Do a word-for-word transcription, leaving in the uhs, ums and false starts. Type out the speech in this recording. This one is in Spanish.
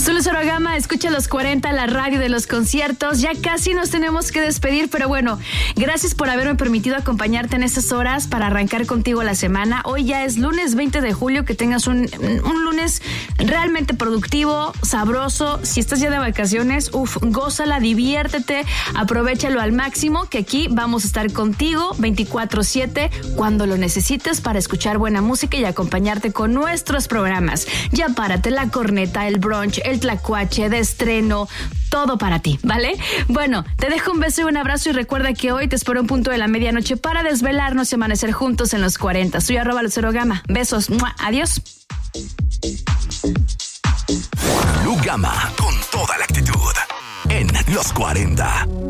Soy Lucero Gama, escucha los cuarenta, la radio de los conciertos. Ya casi nos tenemos que despedir, pero bueno, gracias por haberme permitido acompañarte en estas horas para arrancar contigo la semana. Hoy ya es lunes veinte de julio, que tengas un, un lunes realmente productivo, sabroso. Si estás ya de vacaciones, uf, gózala, diviértete, aprovéchalo al máximo, que aquí vamos a estar contigo veinticuatro siete cuando lo necesites para escuchar buena música y acompañarte con nuestros programas. Ya párate, la corneta, el brunch, el tlacuache de estreno, todo para ti, ¿vale? Bueno, te dejo un beso y un abrazo y recuerda que hoy te espero un punto de la medianoche para desvelarnos y amanecer juntos en los cuarenta. Soy arroba Lucero Gama. Besos. ¡Mua! Adiós. Lu Gama, con toda la actitud en los cuarenta.